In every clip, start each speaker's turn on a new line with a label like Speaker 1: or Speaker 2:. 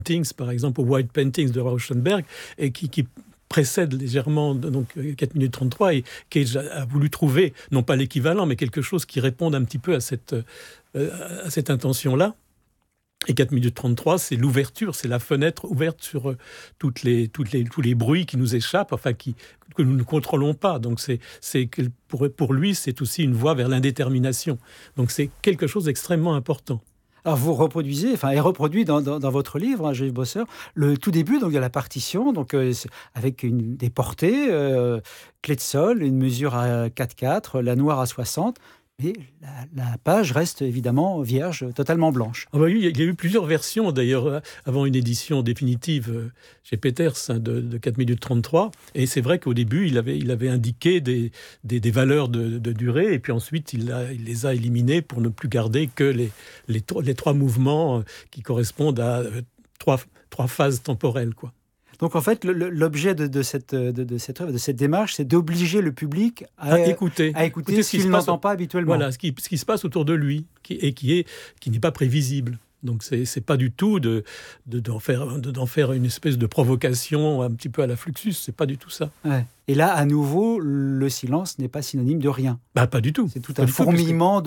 Speaker 1: Paintings, par exemple, aux White Paintings de Rauschenberg, et qui précède légèrement donc 4 minutes 33, et Cage a voulu trouver, non pas l'équivalent, mais quelque chose qui réponde un petit peu à cette intention-là. Et 4 minutes 33, c'est l'ouverture, c'est la fenêtre ouverte sur tous les bruits qui nous échappent, enfin que nous ne contrôlons pas. Donc pour lui, c'est aussi une voie vers l'indétermination. Donc c'est quelque chose d'extrêmement important.
Speaker 2: Alors vous reproduisez, enfin, est reproduit dans votre livre, hein, Jeff Bosser, le tout début donc de la partition, donc avec des portées, clé de sol, une mesure à 4/4, la noire à 60. Mais la page reste évidemment vierge, totalement blanche.
Speaker 1: Ah bah oui, il y a eu plusieurs versions d'ailleurs avant une édition définitive chez Peters de 4 minutes 33. Et c'est vrai qu'au début, il avait indiqué des valeurs de durée, et puis ensuite il les a éliminées pour ne plus garder que les 3 mouvements qui correspondent à 3 phases temporelles, quoi.
Speaker 2: Donc en fait, l'objet de cette œuvre, de cette démarche, c'est d'obliger le public à écouter ce qu'il n'entend pas habituellement.
Speaker 1: Voilà, ce qui se passe autour de lui, qui n'est pas prévisible. Donc c'est pas du tout d'en faire une espèce de provocation un petit peu à la Fluxus, c'est pas du tout ça.
Speaker 2: Ouais. Et là, à nouveau, le silence n'est pas synonyme de rien.
Speaker 1: Bah pas du tout.
Speaker 2: C'est tout un fourmillement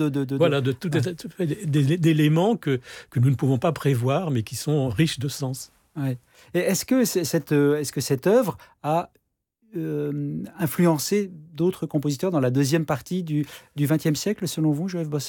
Speaker 1: d'éléments que nous ne pouvons pas prévoir, mais qui sont riches de sens.
Speaker 2: Ouais. Et est-ce que cette œuvre a influencé d'autres compositeurs dans la deuxième partie du XXe siècle, selon vous, Joël Bosser ?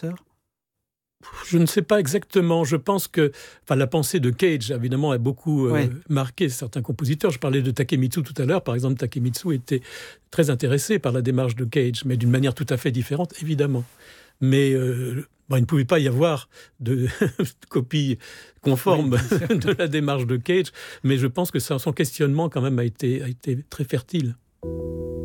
Speaker 1: Je ne sais pas exactement. Je pense que la pensée de Cage, évidemment, a beaucoup marqué certains compositeurs. Je parlais de Takemitsu tout à l'heure. Par exemple, Takemitsu était très intéressé par la démarche de Cage, mais d'une manière tout à fait différente, évidemment. Mais il ne pouvait pas y avoir de copie conforme de la démarche de Cage, mais je pense que son questionnement quand même a été très fertile.